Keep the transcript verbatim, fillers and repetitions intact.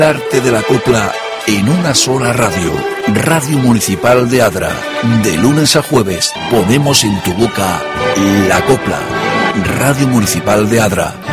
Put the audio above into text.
Arte de la copla en una sola radio. Radio Municipal de Adra. De lunes a jueves ponemos en tu boca la copla. Radio Municipal de Adra.